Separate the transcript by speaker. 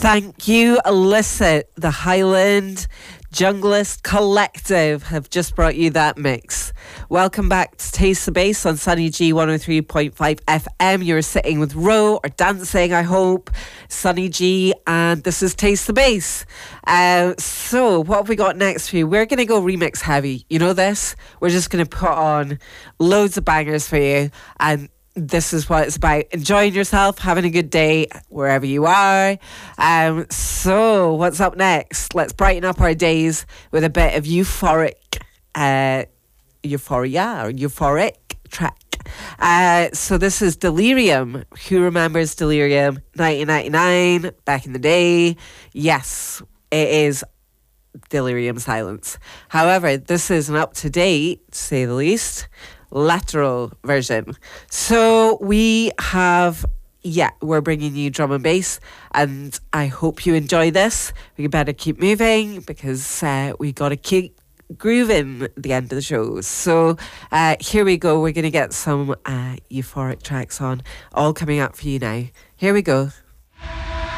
Speaker 1: Thank you, Alyssa. The Highland Junglist Collective have just brought you that mix. Welcome back to Taste the Bass on Sunny G 103.5 FM. You're sitting with Ro, or dancing, I hope. Sunny G, and this is Taste the Bass. So what have we got next for you? We're going to go remix heavy. You know this? We're just going to put on loads of bangers for you, and this is what it's about. Enjoying yourself, having a good day wherever you are. So what's up next? Let's brighten up our days with a bit of euphoric track. So this is Delirium. Who remembers Delirium? 1999, back in the day. Yes, it is Delirium Silence. However, this is an up-to-date, to say the least, lateral version. So we have, we're bringing you drum and bass, and I hope you enjoy this. We better keep moving because we got to keep grooving at the end of the show. So here we go. We're going to get some euphoric tracks on, all coming up for you now. Here we go.